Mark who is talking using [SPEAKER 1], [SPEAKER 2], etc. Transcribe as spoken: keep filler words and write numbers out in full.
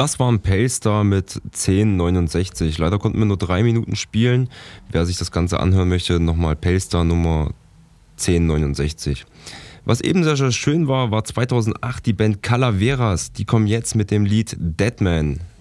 [SPEAKER 1] Das war ein Pale-Star mit zehn neunundsechzig. Leider konnten wir nur drei Minuten spielen. Wer sich das Ganze anhören möchte, nochmal Pale-Star Nummer zehn neunundsechzig. Was eben sehr, sehr schön war, war zweitausendacht die Band Calaveras. Die kommen jetzt mit dem Lied Deadman.